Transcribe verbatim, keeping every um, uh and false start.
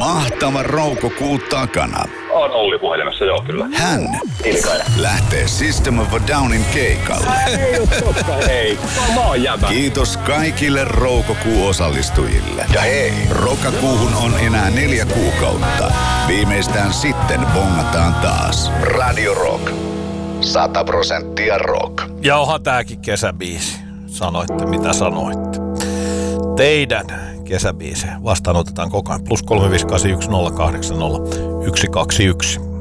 mahtava roukokuu takana. On Olli puhelimessa, joo kyllä. Hän Ilkainen. lähtee System of a Downin keikalle. Ei oo totta, hei. Mä oon jäbä. Kiitos kaikille roukokuu-osallistujille. Ja hei, rokakuuhun on enää neljä kuukautta. Viimeistään sitten bongataan taas. Radio Rock. Sata prosenttia rock. Ja onhan tääkin kesäbiisi. Sanoitte mitä sanoitte. Teidän kesäbiisi vastaanotetaan koko ajan. Plus kolme viisi kahdeksan yksi nolla kahdeksan nolla yksi kaksi yksi.